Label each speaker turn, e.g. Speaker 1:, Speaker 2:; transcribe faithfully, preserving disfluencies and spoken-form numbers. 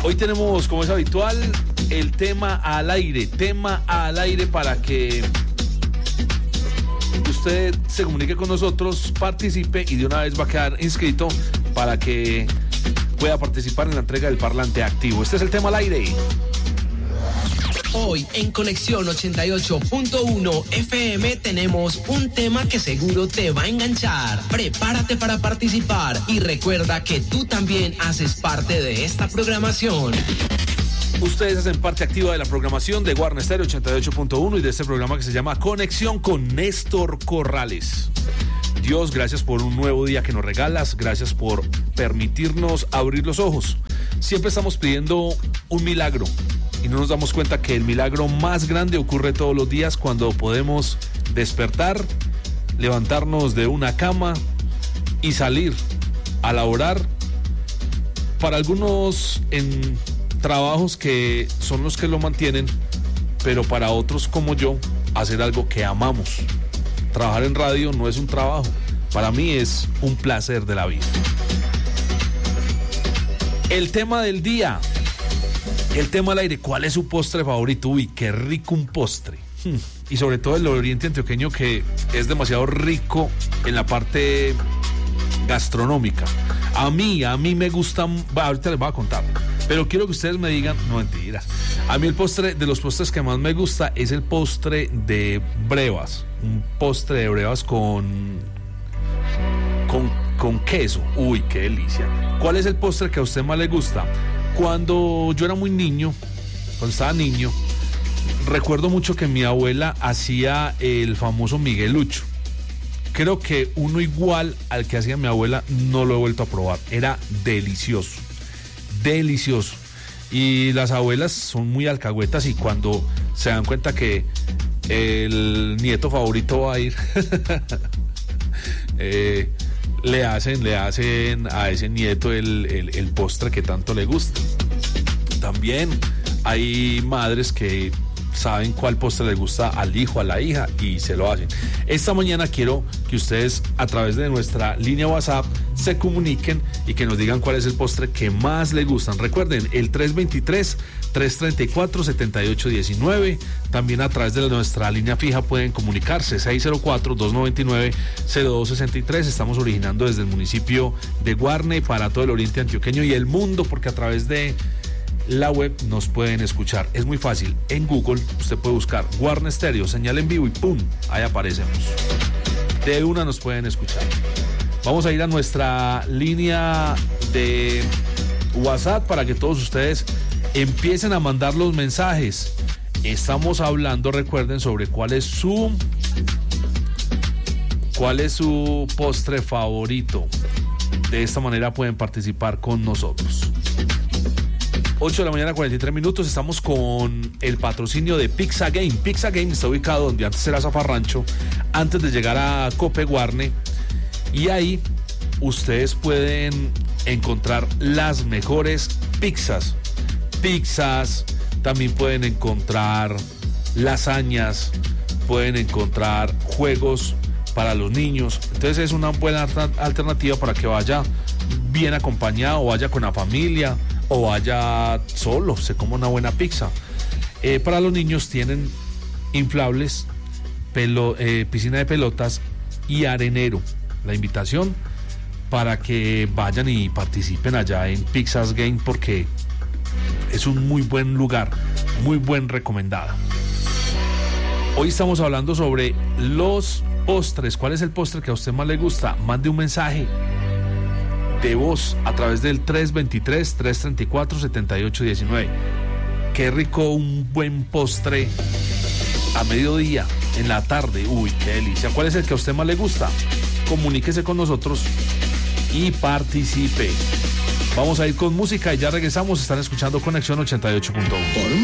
Speaker 1: Hoy tenemos, como es habitual, el tema al aire, tema al aire para que usted se comunique con nosotros, participe y de una vez va a quedar inscrito para que pueda participar en la entrega del parlante activo. Este es el tema al aire.
Speaker 2: Hoy en Conexión ochenta y ocho punto uno F M tenemos un tema que seguro te va a enganchar. Prepárate para participar y recuerda que tú también haces parte de esta programación.
Speaker 1: Ustedes hacen parte activa de la programación de Warner Stereo ochenta y ocho punto uno y de este programa que se llama Conexión con Néstor Corrales. Dios, gracias por un nuevo día que nos regalas, gracias por permitirnos abrir los ojos. Siempre estamos pidiendo un milagro y no nos damos cuenta que el milagro más grande ocurre todos los días cuando podemos despertar, levantarnos de una cama y salir a laborar. Para algunos en trabajos que son los que lo mantienen, pero para otros como yo, hacer algo que amamos. Trabajar en radio no es un trabajo, para mí es un placer de la vida. El tema del día, el tema al aire, ¿cuál es su postre favorito? Uy, qué rico un postre. Hmm. Y sobre todo el oriente antioqueño, que es demasiado rico en la parte gastronómica. A mí, a mí me gusta, ahorita les voy a contar, pero quiero que ustedes me digan, no mentira. A mí el postre, de los postres que más me gusta es el postre de brevas. Un postre de brevas con, con, con queso. Uy, qué delicia. ¿Cuál es el postre que a usted más le gusta? Cuando yo era muy niño, cuando estaba niño, recuerdo mucho que mi abuela hacía el famoso Miguelucho. Creo que uno igual al que hacía mi abuela no lo he vuelto a probar. Era delicioso. Delicioso. Y las abuelas son muy alcahuetas y cuando se dan cuenta que el nieto favorito va a ir, eh, le hacen, le hacen a ese nieto el, el, el postre que tanto le gusta. También hay madres que saben cuál postre les gusta al hijo, a la hija y se lo hacen. Esta mañana quiero que ustedes a través de nuestra línea WhatsApp se comuniquen y que nos digan cuál es el postre que más les gustan. Recuerden, el tres dos tres, tres tres cuatro, siete ocho uno nueve. También a través de nuestra línea fija pueden comunicarse seis cero cuatro, dos nueve nueve, cero dos seis tres. Estamos originando desde el municipio de Guarne para todo el oriente antioqueño y el mundo, porque a través de la web nos pueden escuchar. Es muy fácil. En Google usted puede buscar Warner Stereo, señal en vivo y ¡pum! Ahí aparecemos. De una nos pueden escuchar. Vamos a ir a nuestra línea de WhatsApp para que todos ustedes empiecen a mandar los mensajes. Estamos hablando, recuerden, sobre cuál es su cuál es su postre favorito. De esta manera pueden participar con nosotros. ocho de la mañana, cuarenta y tres minutos. Estamos con el patrocinio de Pizza Game. Pizza Game está ubicado donde antes era Zafarrancho, antes de llegar a Cope Guarne. Y ahí ustedes pueden encontrar las mejores pizzas. Pizzas, también pueden encontrar lasañas, pueden encontrar juegos para los niños. Entonces es una buena alternativa para que vaya bien acompañado, o vaya con la familia, o vaya solo, se coma una buena pizza. Eh, para los niños tienen inflables, pelo, eh, piscina de pelotas y arenero. La invitación para que vayan y participen allá en Pizzas Game, porque es un muy buen lugar, muy buen recomendado. Hoy estamos hablando sobre los postres. ¿Cuál es el postre que a usted más le gusta? Mande un mensaje de voz a través del tres dos tres, tres tres cuatro, siete ocho uno nueve. Qué rico un buen postre a mediodía, en la tarde. Uy, qué delicia. ¿Cuál es el que a usted más le gusta? Comuníquese con nosotros y participe. Vamos a ir con música y ya regresamos. Están escuchando Conexión ochenta y ocho punto uno.